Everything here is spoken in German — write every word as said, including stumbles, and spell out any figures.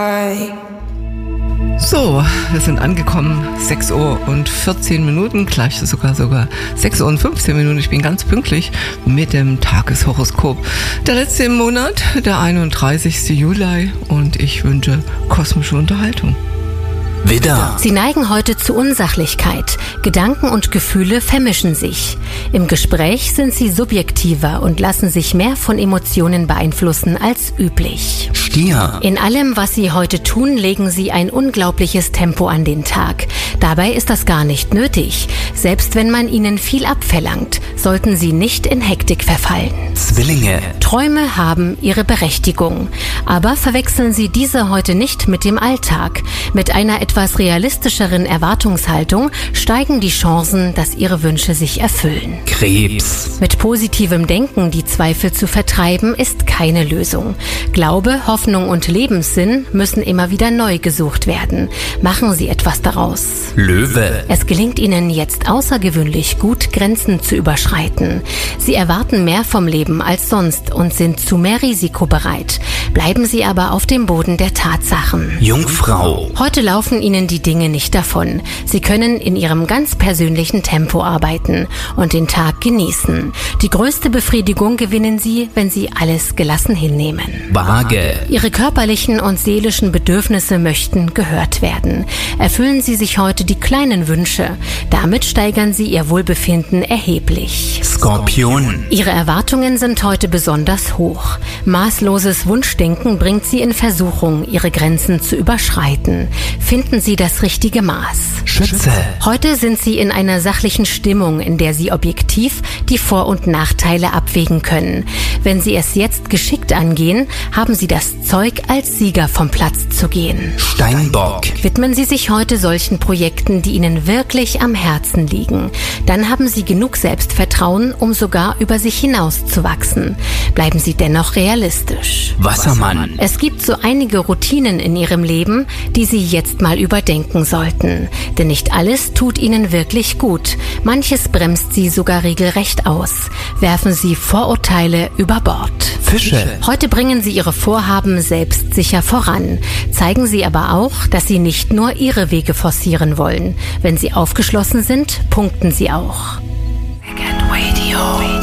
So, wir sind angekommen, sechs Uhr und vierzehn Minuten, gleich sogar sogar sechs Uhr und fünfzehn Minuten. Ich bin ganz pünktlich mit dem Tageshoroskop. Der letzte im Monat, der einunddreißigsten Juli, und ich wünsche kosmische Unterhaltung. Widder. Sie neigen heute zu Unsachlichkeit. Gedanken und Gefühle vermischen sich. Im Gespräch sind Sie subjektiver und lassen sich mehr von Emotionen beeinflussen als üblich. Stier. In allem, was Sie heute tun, legen Sie ein unglaubliches Tempo an den Tag. Dabei ist das gar nicht nötig. Selbst wenn man Ihnen viel abverlangt, sollten Sie nicht in Hektik verfallen. Zwillinge. Träume haben ihre Berechtigung. Aber verwechseln Sie diese heute nicht mit dem Alltag. Mit einer etwas realistischeren Erwartungshaltung steigen die Chancen, dass Ihre Wünsche sich erfüllen. Krebs. Mit positivem Denken die Zweifel zu vertreiben, ist keine Lösung. Glaube, Hoffnung und Lebenssinn müssen immer wieder neu gesucht werden. Machen Sie etwas daraus. Löwe. Es gelingt Ihnen jetzt außergewöhnlich gut, Grenzen zu überschreiten. Sie erwarten mehr vom Leben als sonst und sind zu mehr Risiko bereit. Bleiben Sie aber auf dem Boden der Tatsachen. Jungfrau. Heute laufen Ihnen die Dinge nicht davon. Sie können in Ihrem ganz persönlichen Tempo arbeiten und den Tag genießen. Die größte Befriedigung gewinnen Sie, wenn Sie alles gelassen hinnehmen. Waage. Ihre körperlichen und seelischen Bedürfnisse möchten gehört werden. Erfüllen Sie sich heute die kleinen Wünsche. Damit steigern Sie Ihr Wohlbefinden erheblich. Skorpion. Ihre Erwartungen sind heute besonders hoch. Maßloses Wunschdenken bringt Sie in Versuchung, Ihre Grenzen zu überschreiten. Finden Sie das richtige Maß. Schütze. Heute sind Sie in einer sachlichen Stimmung, in der Sie objektiv die Vor- und Nachteile abwägen können. Wenn Sie es jetzt geschickt angehen, haben Sie das Zeug, als Sieger vom Platz zu gehen. Steinbock. Widmen Sie sich heute solchen Projekten, die Ihnen wirklich am Herzen liegen. Dann haben Sie genug Selbstvertrauen, um sogar über sich hinaus zu wachsen. Bleiben Sie dennoch realistisch. Wassermann. Es gibt so einige Routinen in Ihrem Leben, die Sie jetzt mal überdenken sollten. Denn nicht alles tut Ihnen wirklich gut. Manches bremst Sie sogar regelrecht aus. Werfen Sie Vorurteile über Bord. Fische. Heute bringen Sie Ihre Vorhaben selbstsicher voran. Zeigen Sie aber auch, dass Sie nicht nur Ihre Wege forcieren wollen. Wenn Sie aufgeschlossen sind, punkten Sie auch. Weekend Radio.